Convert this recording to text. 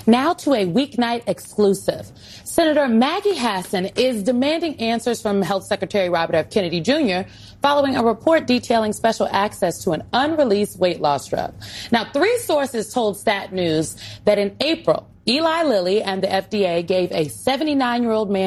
Now to a weeknight exclusive. Senator Maggie Hassan is demanding answers from Health Secretary Robert F. Kennedy Jr. following a report detailing special access to an unreleased weight loss drug. Now, 3 sources told Stat News that in April, Eli Lilly and the FDA gave a 79-year-old man